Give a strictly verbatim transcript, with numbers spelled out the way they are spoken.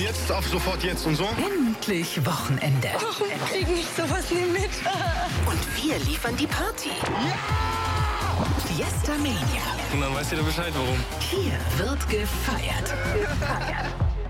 jetzt, auf sofort jetzt und so. Endlich Wochenende. Warum kriegen ich sowas nie mit? Und wir liefern die Party. Ja! Fiesta Mania. Und dann weißt du Bescheid, warum. Hier wird gefeiert. Gefeiert.